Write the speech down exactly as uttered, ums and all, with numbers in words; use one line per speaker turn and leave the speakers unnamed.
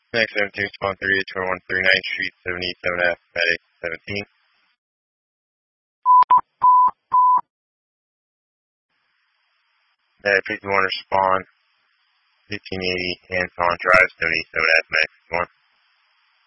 Next seventeen, respond three, twenty-one thirty-nine Street, seventy-seven F, medic seventeen. Medic fifty-one, respond fifteen eighty, Anton Drive, seventy-seven F, medic fifty-one.